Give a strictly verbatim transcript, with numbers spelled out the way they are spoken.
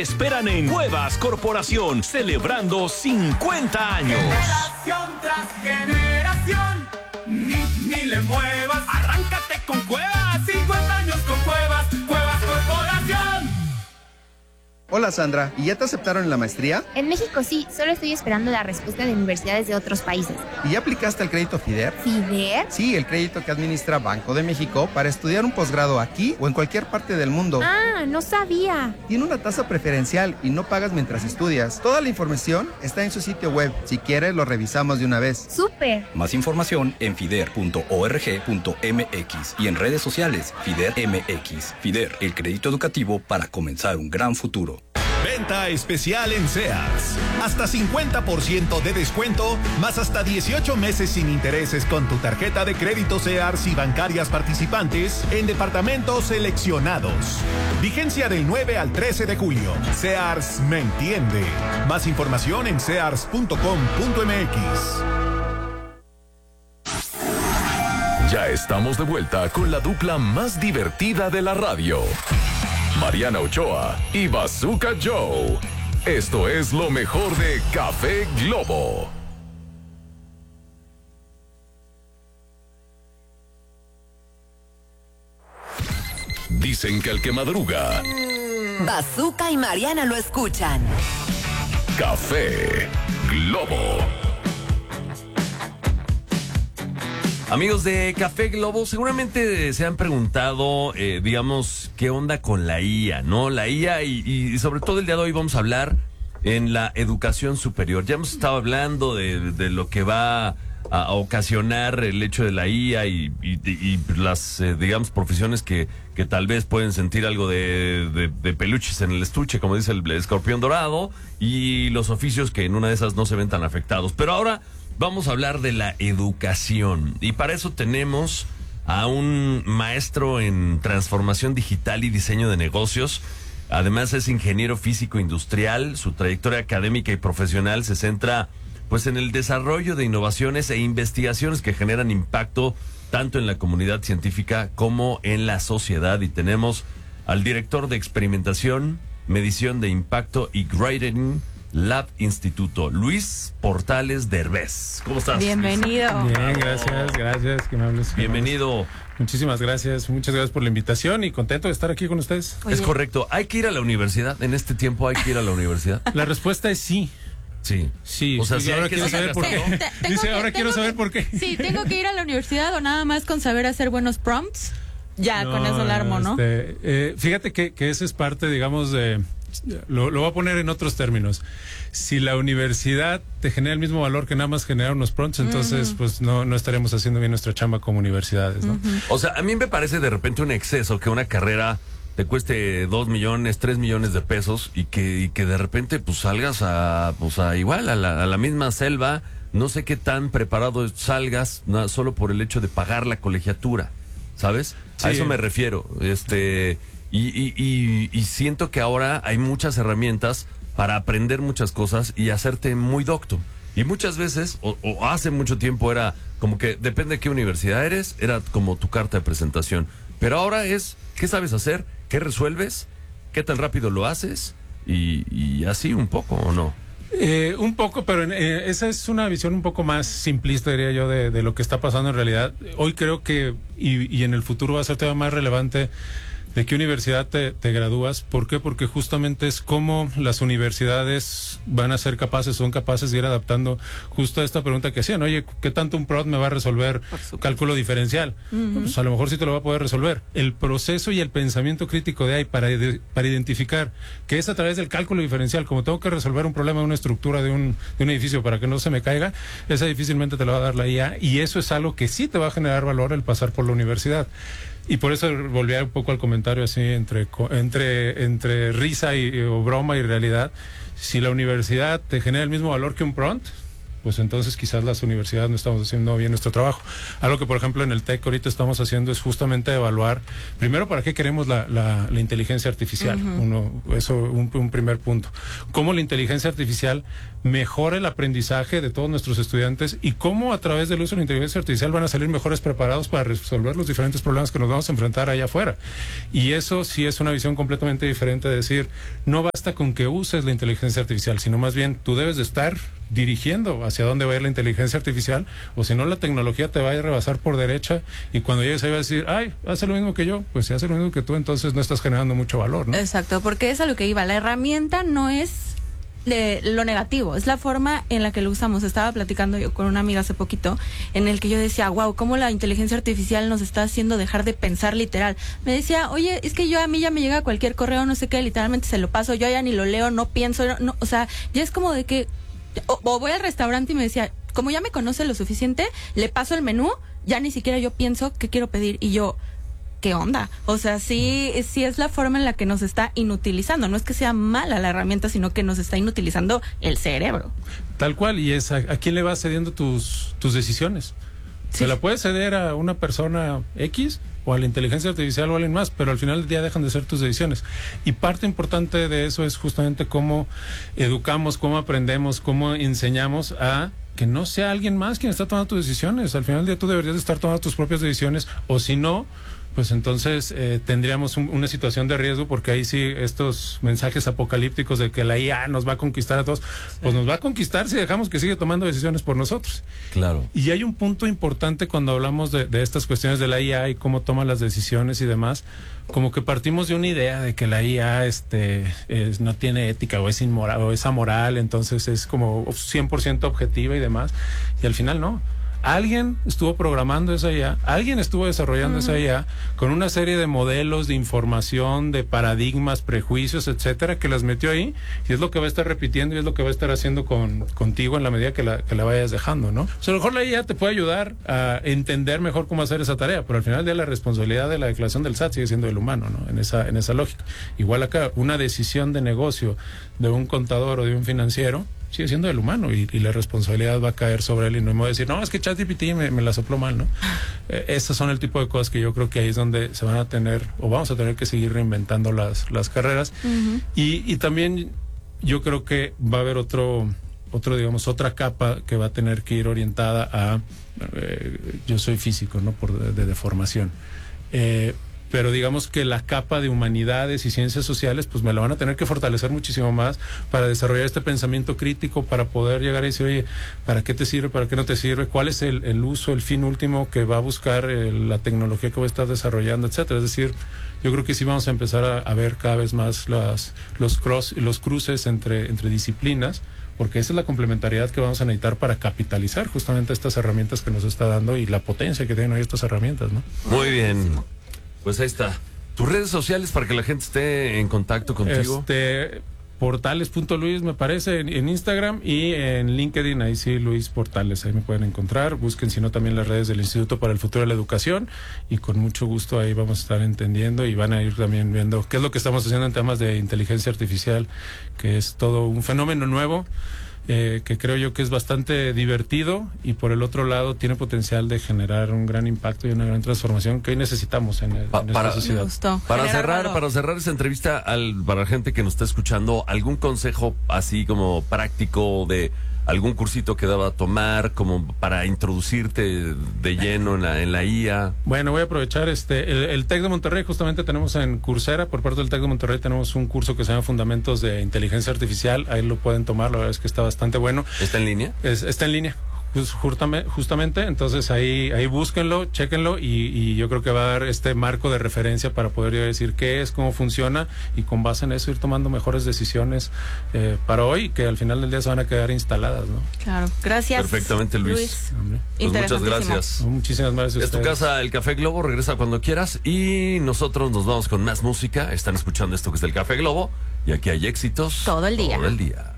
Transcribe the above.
Esperan en Cuevas Corporación, celebrando cincuenta años. Generación tras generación, ni, ni le muevas, arráncate con Cuevas, cincuenta años con Cuevas, Cuevas Corporación. Hola Sandra, ¿y ya te aceptaron en la maestría? En México sí, solo estoy esperando la respuesta de universidades de otros países. ¿Y ya aplicaste el crédito FIDER? ¿FIDER? Sí, el crédito que administra Banco de México para estudiar un posgrado aquí o en cualquier parte del mundo. Ah, no sabía. Tiene una tasa preferencial y no pagas mientras estudias. Toda la información está en su sitio web. Si quieres, lo revisamos de una vez. ¡Súper! Más información en fider punto org punto mx y en redes sociales FIDER M X. FIDER, el crédito educativo para comenzar un gran futuro. Venta especial en Sears. Hasta cincuenta por ciento de descuento, más hasta dieciocho meses sin intereses con tu tarjeta de crédito Sears y bancarias participantes en departamentos seleccionados. Vigencia del nueve al trece de julio. Sears me entiende. Más información en sears punto com punto mx. Ya estamos de vuelta con la dupla más divertida de la radio. Mariana Ochoa y Bazooka Joe. Esto es lo mejor de Café Globo. Dicen que el que madruga... Bazooka y Mariana lo escuchan. Café Globo. Amigos de Café Globo, seguramente se han preguntado, eh, digamos, qué onda con la I A, ¿no? La I A y, y sobre todo el día de hoy vamos a hablar en la educación superior. Ya hemos estado hablando de, de lo que va a ocasionar el hecho de la I A y, y, y las, eh, digamos, profesiones que, que tal vez pueden sentir algo de, de, de peluches en el estuche, como dice el escorpión dorado, y los oficios que en una de esas no se ven tan afectados. Pero ahora vamos a hablar de la educación y para eso tenemos a un maestro en transformación digital y diseño de negocios. Además es ingeniero físico industrial. Su trayectoria académica y profesional se centra pues en el desarrollo de innovaciones e investigaciones que generan impacto tanto en la comunidad científica como en la sociedad. Y tenemos al director de experimentación, medición de impacto y grading Lab Instituto, Luis Portales Derbez. ¿Cómo estás? Bienvenido. Luis? Bien, gracias, gracias. Que me hables, Bienvenido. Muchísimas gracias, muchas gracias por la invitación y contento de estar aquí con ustedes. Oye. Es correcto. ¿Hay que ir a la universidad? En este tiempo hay que ir a la universidad. La respuesta es sí. Sí. Sí. O sea, sí, sí ahora hay que quiero saber por qué. Dice, que, ahora quiero saber que, por qué. Sí, tengo que ir a la universidad o nada más con saber hacer buenos prompts. Ya, no, con eso la armo, ¿no? Este, eh, fíjate que, que esa es parte, digamos, de... Lo, lo voy a poner en otros términos. Si la universidad te genera el mismo valor que nada más generar unos prompts, entonces uh-huh. pues no, no estaremos haciendo bien nuestra chamba como universidades, ¿no? Uh-huh. O sea, a mí me parece de repente un exceso que una carrera te cueste dos millones, tres millones de pesos y que, y que de repente pues salgas a, pues a igual, a la, a la misma selva. No sé qué tan preparado salgas, no, solo por el hecho de pagar la colegiatura, ¿sabes? Sí. A eso me refiero. Este... Y, y, y, y siento que ahora hay muchas herramientas para aprender muchas cosas y hacerte muy docto. Y muchas veces, o, o hace mucho tiempo era como que, depende de qué universidad eres, era como tu carta de presentación. Pero ahora es, ¿qué sabes hacer? ¿Qué resuelves? ¿Qué tan rápido lo haces? Y, y así un poco, ¿o no? Eh, un poco, pero eh, esa es una visión un poco más simplista, diría yo, de, de lo que está pasando en realidad. Hoy creo que, y, y en el futuro va a ser todavía más relevante, ¿de qué universidad te, te gradúas? ¿Por qué? Porque justamente es cómo las universidades van a ser capaces, son capaces de ir adaptando justo a esta pregunta que hacían. Oye, ¿qué tanto un prompt me va a resolver cálculo diferencial? Uh-huh. Pues a lo mejor sí te lo va a poder resolver. El proceso y el pensamiento crítico de ahí para, para identificar que es a través del cálculo diferencial, como tengo que resolver un problema de una estructura de un, de un edificio para que no se me caiga, esa difícilmente te lo va a dar la I A, y eso es algo que sí te va a generar valor el pasar por la universidad. Y por eso volvía un poco al comentario así entre entre entre risa y, o broma y realidad. Si la universidad te genera el mismo valor que un prompt, pues entonces quizás las universidades no estamos haciendo bien nuestro trabajo. Algo que, por ejemplo, en el TEC ahorita estamos haciendo es justamente evaluar, primero, para qué queremos la, la, la inteligencia artificial. Uh-huh. Uno, eso, un, un primer punto. Cómo la inteligencia artificial mejora el aprendizaje de todos nuestros estudiantes y cómo a través del uso de la inteligencia artificial van a salir mejores preparados para resolver los diferentes problemas que nos vamos a enfrentar allá afuera. Y eso sí es una visión completamente diferente de decir, no basta con que uses la inteligencia artificial, sino más bien tú debes de estar dirigiendo hacia dónde va a ir la inteligencia artificial, o si no la tecnología te va a rebasar por derecha y cuando llegues ahí va a decir, ay, hace lo mismo que yo, pues si hace lo mismo que tú, entonces no estás generando mucho valor, ¿no? Exacto, porque es a lo que iba, la herramienta no es de lo negativo, es la forma en la que lo usamos. Estaba platicando yo con una amiga hace poquito en el que yo decía, wow, cómo la inteligencia artificial nos está haciendo dejar de pensar literal. Me decía, oye, es que yo a mí ya me llega cualquier correo, no sé qué, literalmente se lo paso, yo ya ni lo leo, no pienso, no, no, o sea, ya es como de que o, o voy al restaurante y me decía, como ya me conoce lo suficiente, le paso el menú, ya ni siquiera yo pienso qué quiero pedir y yo, ¿qué onda? O sea, sí, sí es la forma en la que nos está inutilizando. No es que sea mala la herramienta, sino que nos está inutilizando el cerebro. Tal cual, y es a, a quién le vas cediendo tus, tus decisiones. Sí. Se la puedes ceder a una persona X o a la inteligencia artificial o a alguien más, pero al final del día dejan de ser tus decisiones. Y parte importante de eso es justamente cómo educamos, cómo aprendemos, cómo enseñamos a que no sea alguien más quien está tomando tus decisiones. Al final del día tú deberías de estar tomando tus propias decisiones, o si no, pues entonces eh, tendríamos un, una situación de riesgo, porque ahí sí estos mensajes apocalípticos de que la I A nos va a conquistar a todos, pues nos va a conquistar si dejamos que siga tomando decisiones por nosotros. Claro. Y hay un punto importante cuando hablamos de, de estas cuestiones de la I A y cómo toma las decisiones y demás, como que partimos de una idea de que la I A este, es, no tiene ética o es inmoral o es amoral, entonces es como cien por ciento objetiva y demás, y al final no. Alguien estuvo programando esa I A, alguien estuvo desarrollando uh-huh. esa I A con una serie de modelos, de información, de paradigmas, prejuicios, etcétera, que las metió ahí, y es lo que va a estar repitiendo y es lo que va a estar haciendo con, contigo en la medida que la, que la vayas dejando, ¿no? O sea, a lo mejor la I A te puede ayudar a entender mejor cómo hacer esa tarea, pero al final de la responsabilidad de la declaración del S A T sigue siendo del humano, ¿no? En esa, en esa lógica. Igual acá, una decisión de negocio de un contador o de un financiero sigue siendo del humano, y, y la responsabilidad va a caer sobre él, y no me voy a decir, no, es que ChatGPT me, me la sopló mal, ¿no? Eh, esas son el tipo de cosas que yo creo que ahí es donde se van a tener, o vamos a tener que seguir reinventando las, las carreras. Uh-huh. y, y también yo creo que va a haber otro, otro, digamos, otra capa que va a tener que ir orientada a, eh, yo soy físico, ¿no? Por de, de, de formación. Eh, pero digamos que la capa de humanidades y ciencias sociales, pues me la van a tener que fortalecer muchísimo más para desarrollar este pensamiento crítico, para poder llegar y decir, oye, ¿para qué te sirve? ¿Para qué no te sirve? ¿Cuál es el, el uso, el fin último que va a buscar eh, la tecnología que voy a estar desarrollando, etcétera? Es decir, yo creo que sí vamos a empezar a, a ver cada vez más las, los, cross, los cruces entre, entre disciplinas, porque esa es la complementariedad que vamos a necesitar para capitalizar justamente estas herramientas que nos está dando y la potencia que tienen hoy estas herramientas, ¿no? Muy bien. Pues ahí está. Tus redes sociales para que la gente esté en contacto contigo. Este, portales.luis me parece en, en Instagram, y en LinkedIn, ahí sí, Luis Portales, ahí me pueden encontrar. Busquen, si no, también las redes del Instituto para el Futuro de la Educación, y con mucho gusto ahí vamos a estar entendiendo y van a ir también viendo qué es lo que estamos haciendo en temas de inteligencia artificial, que es todo un fenómeno nuevo. Eh, que creo yo que es bastante divertido, y por el otro lado tiene potencial de generar un gran impacto y una gran transformación que hoy necesitamos en, el, pa, en para, esta sociedad. Para cerrar, para cerrar esta entrevista, al, para la gente que nos está escuchando, ¿algún consejo así como práctico de algún cursito que daba a tomar como para introducirte de lleno en la, en la I A? Bueno, voy a aprovechar este el, el TEC de Monterrey. Justamente tenemos en Coursera, por parte del TEC de Monterrey, tenemos un curso que se llama Fundamentos de Inteligencia Artificial. Ahí lo pueden tomar, la verdad es que está bastante bueno. ¿Está en línea? Es, está en línea. Justamente, entonces ahí ahí búsquenlo, chéquenlo, y, y yo creo que va a dar este marco de referencia para poder decir qué es, cómo funciona, y con base en eso ir tomando mejores decisiones eh, para hoy, que al final del día se van a quedar instaladas, ¿no? Claro, gracias. Perfectamente, Luis. Luis. Pues muchas gracias. Muchísimas gracias. Es tu casa, el Café Globo, regresa cuando quieras, y nosotros nos vamos con más música. Están escuchando esto que es el Café Globo, y aquí hay éxitos todo el día. Todo el día.